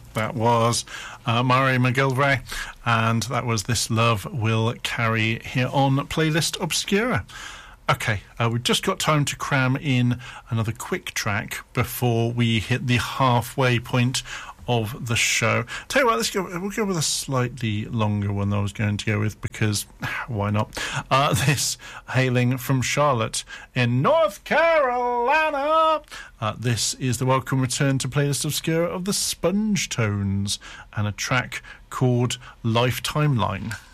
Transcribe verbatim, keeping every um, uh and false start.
That was uh, Murray McGillivray, and that was This Love Will Carry here on Playlist Obscura. Okay, uh, we've just got time to cram in another quick track before we hit the halfway point of the show. Tell you what, let's go. We'll go with a slightly longer one that I was going to go with because why not? Uh, this hailing from Charlotte in North Carolina. Uh, this is the welcome return to Playlist Obscura of the Sponge Tones and a track called Lifetime Line.